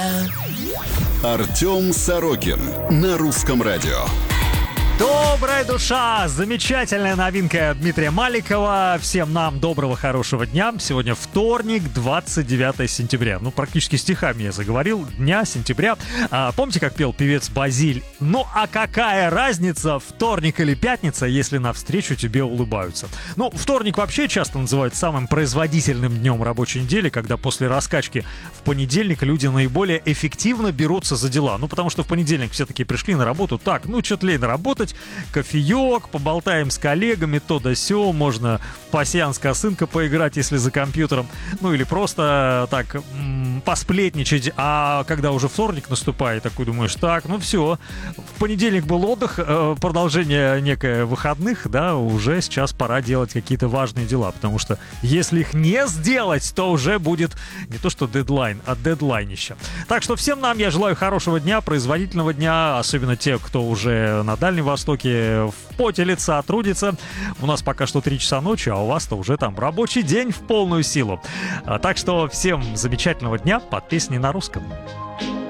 Артем Сорокин на Русском радио. Добрая душа! Замечательная новинка Дмитрия Маликова. Всем нам доброго, хорошего дня. Сегодня вторник, 29 сентября. Ну, практически стихами я заговорил. Дня сентября. Помните, как пел певец Базиль? Ну, а какая разница, вторник или пятница, если навстречу тебе улыбаются? Ну, вторник вообще часто называют самым производительным днем рабочей недели, когда после раскачки в понедельник люди наиболее эффективно берутся за дела. Ну, потому что в понедельник все таки пришли на работу. Так, ну, что-то лень работать. Кофеек, поболтаем с коллегами, то да сё, можно в пасьянс-косынка поиграть, если за компьютером, ну или просто так посплетничать. А когда уже вторник наступает, такой думаешь, так, ну все, в понедельник был отдых, продолжение некое выходных, да, уже сейчас пора делать какие-то важные дела, потому что если их не сделать, то уже будет не то что дедлайн, а дедлайнище. Так что всем нам я желаю хорошего дня, производительного дня, особенно те, кто уже на Дальнем Востоке в поте лица трудится. У нас пока что 3 часа ночи, а у вас-то уже там рабочий день в полную силу. Так что всем замечательного дня под песни на русском.